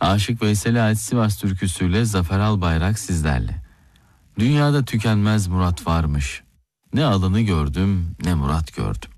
Aşık Veysel'e ait Sivas türküsüyle Zafer Albayrak sizlerle. Dünyada tükenmez murat varmış. Ne alanı gördüm ne murat gördüm.